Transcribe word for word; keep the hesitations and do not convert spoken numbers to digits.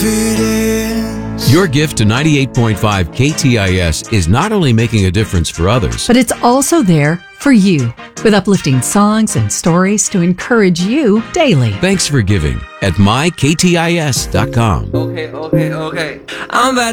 confidence. Your gift to ninety-eight point five K T I S is not only making a difference for others, But it's also there for you, with uplifting songs and stories to encourage you daily. thanks for giving at my k t i s dot com. Okay, okay, okay. I'm about